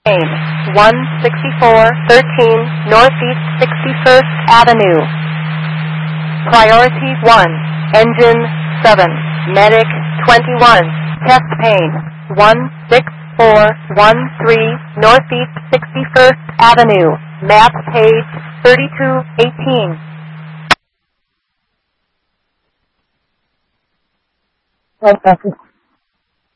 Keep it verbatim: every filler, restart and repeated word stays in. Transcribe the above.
one sixty-four thirteen Northeast sixty-first Avenue. Priority one, Engine seven, Medic twenty-one, Chest Pain one six four one three Northeast sixty-first Avenue, map page thirty-two eighteen. Okay.